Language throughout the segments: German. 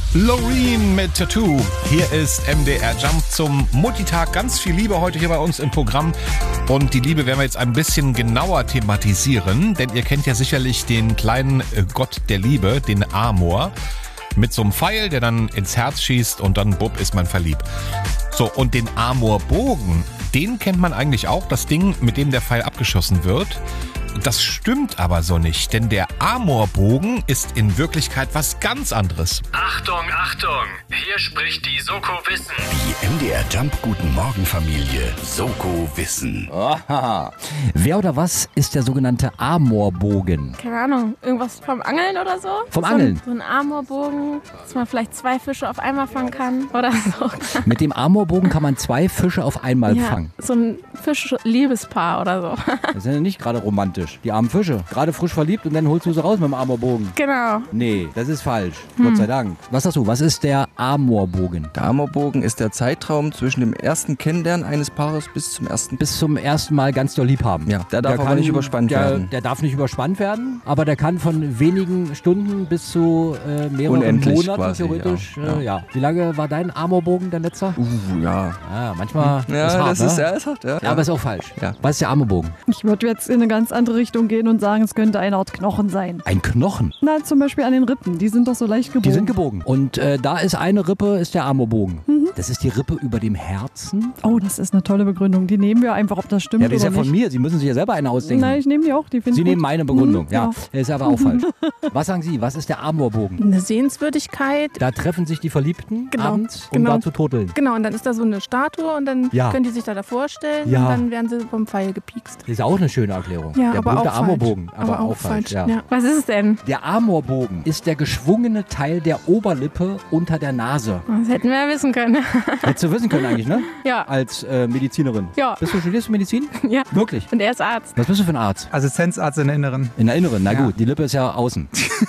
Loreen mit Tattoo. Hier ist MDR Jump zum Muttitag. Ganz viel Liebe heute hier bei uns im Programm. Und die Liebe werden wir jetzt ein bisschen genauer thematisieren. Denn ihr kennt ja sicherlich den kleinen Gott der Liebe, den Amor. Mit so einem Pfeil, der dann ins Herz schießt und dann bupp ist man verliebt. So, und den Amorbogen, den kennt man eigentlich auch. Das Ding, mit dem der Pfeil abgeschossen wird. Das stimmt aber so nicht, denn der Amorbogen ist in Wirklichkeit was ganz anderes. Achtung, Achtung! Hier spricht die Soko Wissen. Die MDR Jump Guten Morgen Familie Soko Wissen. Aha. Wer oder was ist der sogenannte Amorbogen? Keine Ahnung, irgendwas vom Angeln oder so? Vom Angeln? So ein Amorbogen, dass man vielleicht 2 Fische auf einmal fangen kann oder so. Mit dem Amorbogen kann man 2 Fische auf einmal fangen. So ein Fisch-Liebespaar oder so. Das ist ja nicht gerade romantisch. Die armen Fische. Gerade frisch verliebt und dann holst du sie raus mit dem Amorbogen. Genau. Nee, das ist falsch. Gott sei Dank. Was sagst du? Was ist der Amorbogen? Der Amorbogen ist der Zeitraum zwischen dem ersten Kennenlernen eines Paares bis zum ersten Mal ganz doll lieb haben. Ja, der darf aber nicht überspannt werden. Der darf nicht überspannt werden, aber der kann von wenigen Stunden bis zu mehreren Unendlich Monaten quasi, theoretisch. ja. Wie lange war dein Amorbogen, dein letzter? Ja. Ah, manchmal Ja, ist hart, das ne? ist sehr hart, ja. Ja, aber ist auch falsch. Ja. Was ist der Amorbogen? Ich würde jetzt in eine ganz andere Richtung gehen und sagen, es könnte eine Art Knochen sein. Ein Knochen. Na, zum Beispiel an den Rippen. Die sind doch so leicht gebogen. Die sind gebogen. Und da ist eine Rippe, ist der Amorbogen. Das ist die Rippe über dem Herzen. Oh, das ist eine tolle Begründung. Die nehmen wir einfach, ob das stimmt Ja, die ist oder ja von nicht. mir. Sie müssen sich ja selber eine ausdenken. Nein, ich nehme die auch. Die finde Sie ich nehmen gut. meine Begründung. Ja, ja. ist aber auch falsch. Was sagen Sie? Was ist der Amorbogen? Eine Sehenswürdigkeit. Da treffen sich die Verliebten Genau, abends, um genau. da zu turteln. Genau, und dann ist da so eine Statue und dann Ja. können die sich da davor stellen Ja. und dann werden sie vom Pfeil gepiekst. Das ist auch eine schöne Erklärung. Ja, der aber berühmte auch falsch. Amorbogen. Aber auch falsch. Ja. Ja. Was ist es denn? Der Amorbogen ist der geschwungene Teil der Oberlippe unter der Nase. Das hätten wir ja wissen können. Hättest du wissen können eigentlich, ne? Ja. Als Medizinerin. Ja. Studierst du Medizin? Ja. Wirklich? Und er ist Arzt. Was bist du für ein Arzt? Assistenzarzt in der Inneren. In der Inneren, na Ja. gut, die Lippe ist ja außen.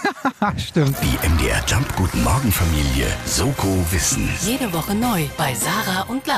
Stimmt. Die MDR Jump Guten Morgen Familie Soko Wissen. Jede Woche neu bei Sarah und Lars.